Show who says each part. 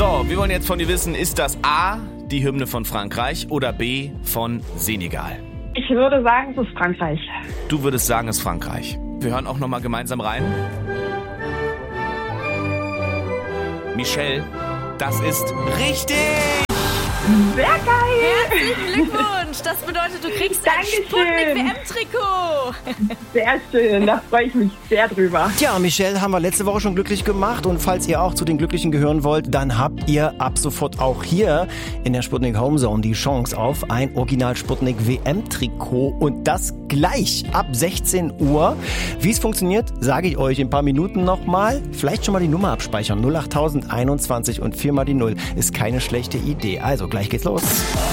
Speaker 1: So, wir wollen jetzt von dir wissen, ist das A, die Hymne von Frankreich oder B, von Senegal?
Speaker 2: Ich würde sagen, es ist Frankreich.
Speaker 1: Du würdest sagen, es ist Frankreich. Wir hören auch nochmal gemeinsam rein. Michelle, das ist richtig!
Speaker 2: Sehr geil!
Speaker 3: Herzlichen Glückwunsch! Das bedeutet, du kriegst ein Sputnik-WM-Trikot!
Speaker 2: Sehr schön, da freue ich mich sehr drüber.
Speaker 4: Tja, Michelle haben wir letzte Woche schon glücklich gemacht und falls ihr auch zu den Glücklichen gehören wollt, dann habt ihr ab sofort auch hier in der Sputnik Homezone die Chance auf ein Original Sputnik WM-Trikot und das gleich ab 16 Uhr. Wie es funktioniert, sage ich euch in ein paar Minuten nochmal. Vielleicht schon mal die Nummer abspeichern. 08021 und 4 mal die 0 ist keine schlechte Idee. Also gleich geht's los.